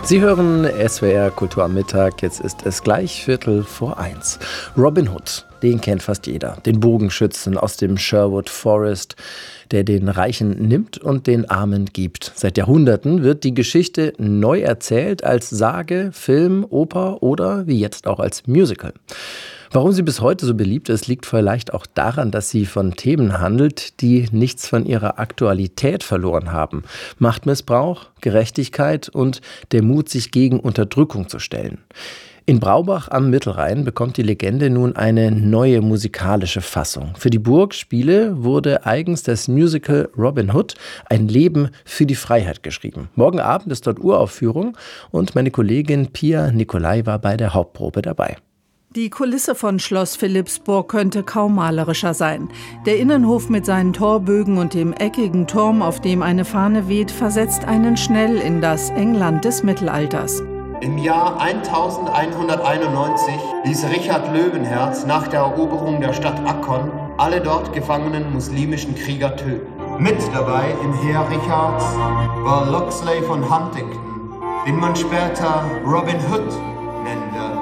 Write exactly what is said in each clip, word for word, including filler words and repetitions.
Sie hören S W R Kultur am Mittag, jetzt ist es gleich Viertel vor eins. Robin Hood, den kennt fast jeder. Den Bogenschützen aus dem Sherwood Forest, der den Reichen nimmt und den Armen gibt. Seit Jahrhunderten wird die Geschichte neu erzählt als Sage, Film, Oper oder wie jetzt auch als Musical. Warum sie bis heute so beliebt ist, liegt vielleicht auch daran, dass sie von Themen handelt, die nichts von ihrer Aktualität verloren haben. Machtmissbrauch, Gerechtigkeit und der Mut, sich gegen Unterdrückung zu stellen. In Braubach am Mittelrhein bekommt die Legende nun eine neue musikalische Fassung. Für die Burgspiele wurde eigens das Musical Robin Hood, ein Leben für die Freiheit geschrieben. Morgen Abend ist dort Uraufführung und meine Kollegin Pia Nicolai war bei der Hauptprobe dabei. Die Kulisse von Schloss Philippsburg könnte kaum malerischer sein. Der Innenhof mit seinen Torbögen und dem eckigen Turm, auf dem eine Fahne weht, versetzt einen schnell in das England des Mittelalters. Im Jahr elfhunderteinundneunzig ließ Richard Löwenherz nach der Eroberung der Stadt Akkon alle dort gefangenen muslimischen Krieger töten. Mit dabei im Heer Richards war Locksley von Huntington, den man später Robin Hood nennen wird.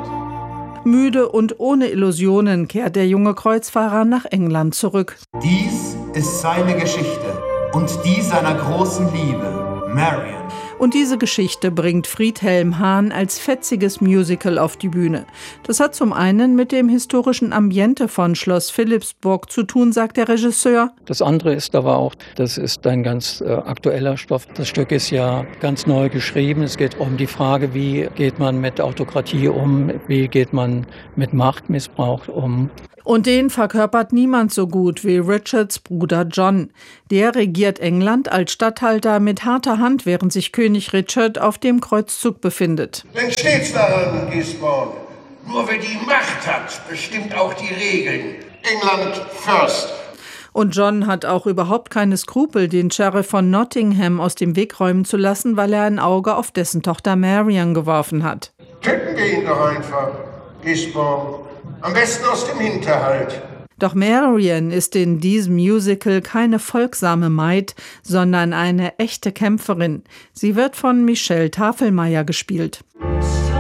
Müde und ohne Illusionen kehrt der junge Kreuzfahrer nach England zurück. Dies ist seine Geschichte und die seiner großen Liebe, Marian. Und diese Geschichte bringt Friedhelm Hahn als fetziges Musical auf die Bühne. Das hat zum einen mit dem historischen Ambiente von Schloss Philippsburg zu tun, sagt der Regisseur. Das andere ist aber auch, das ist ein ganz äh, aktueller Stoff. Das Stück ist ja ganz neu geschrieben. Es geht um die Frage, wie geht man mit Autokratie um, wie geht man mit Machtmissbrauch um. Und den verkörpert niemand so gut wie Richards Bruder John. Der regiert England als Statthalter mit harter Hand, während sich König Richard auf dem Kreuzzug befindet. Denk stets daran, Gisborne. Nur wer die Macht hat, bestimmt auch die Regeln. England first. Und John hat auch überhaupt keine Skrupel, den Sheriff von Nottingham aus dem Weg räumen zu lassen, weil er ein Auge auf dessen Tochter Marian geworfen hat. Töten wir ihn doch einfach, Gisborne. Am besten aus dem Hinterhalt. Doch Marian ist in diesem Musical keine folgsame Maid, sondern eine echte Kämpferin. Sie wird von Michelle Tafelmeier gespielt.